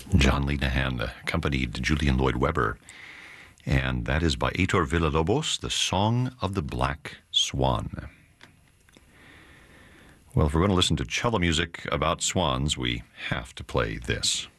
John Lenahan accompanied Julian Lloyd Webber, and that is by Heitor Villa-Lobos, The Song of the Black Swan. Well, if we're going to listen to cello music about swans, we have to play this.